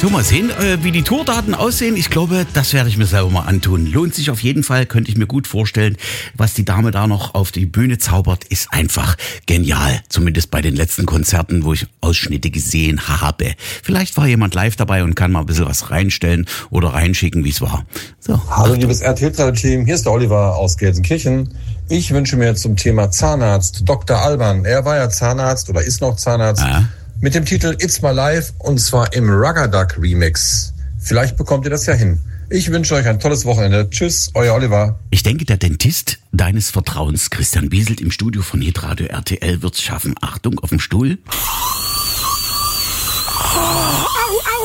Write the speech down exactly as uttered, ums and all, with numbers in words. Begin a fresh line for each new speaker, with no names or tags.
So, mal sehen, äh, wie die Tourdaten aussehen. Ich glaube, das werde ich mir selber mal antun. Lohnt sich auf jeden Fall, könnte ich mir gut vorstellen. Was die Dame da noch auf die Bühne zaubert, ist einfach genial. Zumindest bei den letzten Konzerten, wo ich Ausschnitte gesehen habe. Vielleicht war jemand live dabei und kann mal ein bisschen was reinstellen oder reinschicken, wie es war. So,
Hallo, Achtung. Liebes R T L-Team, hier ist der Oliver aus Gelsenkirchen. Ich wünsche mir zum Thema Zahnarzt Doktor Alban. Er war ja Zahnarzt oder ist noch Zahnarzt. Ah. Mit dem Titel It's My Life und zwar im Rugger Duck Remix. Vielleicht bekommt ihr das ja hin. Ich wünsche euch ein tolles Wochenende. Tschüss, euer Oliver.
Ich denke, der Dentist deines Vertrauens, Christian Bieselt im Studio von Hitradio R T L, wird's schaffen. Achtung, auf dem Stuhl.